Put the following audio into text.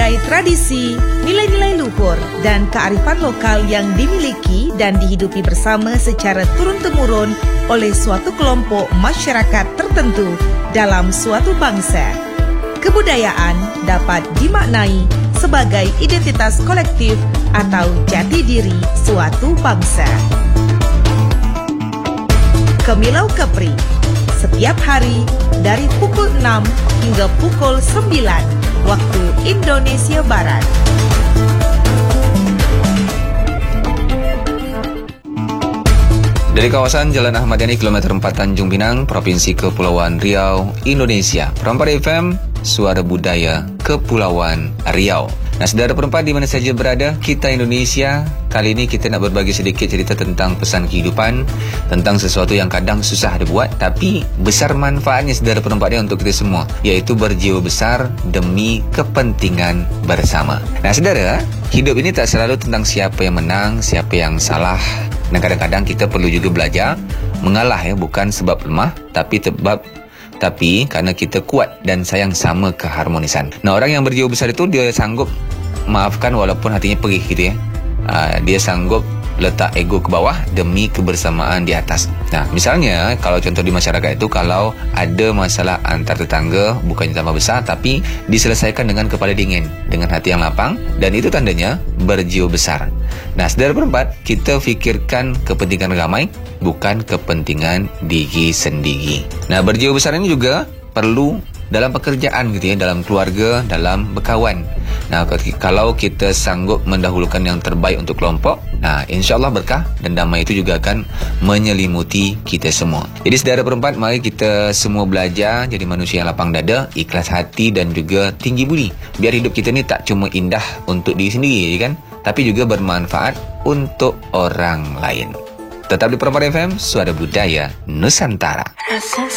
nilai-nilai tradisi, nilai-nilai luhur, dan kearifan lokal yang dimiliki dan dihidupi bersama secara turun-temurun oleh suatu kelompok masyarakat tertentu dalam suatu bangsa. Kebudayaan dapat dimaknai sebagai identitas kolektif atau jati diri suatu bangsa. Kemilau Kepri, setiap hari dari pukul 6 hingga pukul 9 waktu Indonesia Barat. Dari kawasan Jalan Ahmad Yani, kilometer 4 Tanjung Pinang, Provinsi Kepulauan Riau, Indonesia. Perempat FM, Suara Budaya Kepulauan Riau. Nah, saudara perempat di mana saja berada, kita Indonesia, kali ini kita nak berbagi sedikit cerita tentang pesan kehidupan, tentang sesuatu yang kadang susah dibuat, tapi besar manfaatnya saudara perempatnya untuk kita semua, iaitu berjiwa besar demi kepentingan bersama. Nah, saudara, hidup ini tak selalu tentang siapa yang menang, siapa yang salah. Dan kadang-kadang kita perlu juga belajar mengalah, bukan sebab lemah, tapi karena kita kuat dan sayang sama keharmonisan. Nah, orang yang berjiwa besar itu dia sanggup maafkan walaupun hatinya perih gitu ya. Dia sanggup letak ego ke bawah demi kebersamaan di atas. Nah, misalnya kalau contoh di masyarakat itu, kalau ada masalah antar tetangga, bukannya tambah besar tapi diselesaikan dengan kepala dingin, dengan hati yang lapang, dan itu tandanya berjiwa besar. Nah, saudara perempat, kita fikirkan kepentingan ramai, bukan kepentingan diri sendiri. Nah, berjiwa besar ini juga perlu dalam pekerjaan gitu ya, dalam keluarga, dalam berkawan. Nah, kalau kita sanggup mendahulukan yang terbaik untuk kelompok, nah, insyaAllah berkah dan damai itu juga akan menyelimuti kita semua. Jadi saudara perempat, mari kita semua belajar jadi manusia yang lapang dada, ikhlas hati dan juga tinggi budi. Biar hidup kita ni tak cuma indah untuk diri sendiri kan, tapi juga bermanfaat untuk orang lain. Tetap di Perempat FM, Suara Budaya Nusantara.